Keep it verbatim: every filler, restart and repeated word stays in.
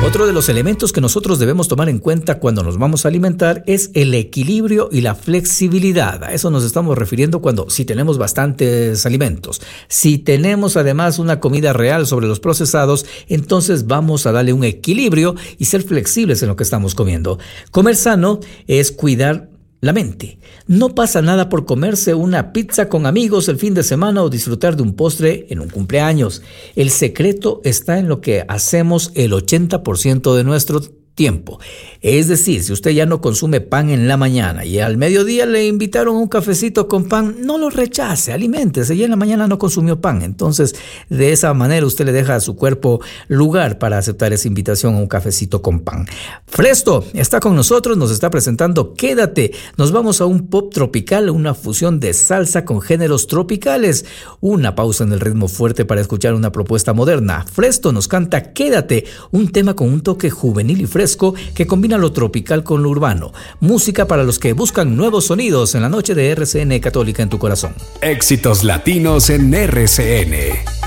Otro de los elementos que nosotros debemos tomar en cuenta cuando nos vamos a alimentar es el equilibrio y la flexibilidad. A eso nos estamos refiriendo cuando si tenemos bastantes alimentos. Si tenemos además una comida real sobre los procesados, entonces vamos a darle un equilibrio y ser flexibles en lo que estamos comiendo. Comer sano es cuidar la mente. No pasa nada por comerse una pizza con amigos el fin de semana o disfrutar de un postre en un cumpleaños. El secreto está en lo que hacemos el ochenta por ciento de nuestro tiempo. Es decir, si usted ya no consume pan en la mañana y al mediodía le invitaron un cafecito con pan, no lo rechace, aliméntese. Ya en la mañana no consumió pan. Entonces, de esa manera usted le deja a su cuerpo lugar para aceptar esa invitación a un cafecito con pan. Fresto está con nosotros, nos está presentando Quédate. Nos vamos a un pop tropical, una fusión de salsa con géneros tropicales. Una pausa en el ritmo fuerte para escuchar una propuesta moderna. Fresto nos canta Quédate, un tema con un toque juvenil y fresco que combina lo tropical con lo urbano. Música para los que buscan nuevos sonidos en la noche de R C N Católica en tu corazón. Éxitos latinos en R C N.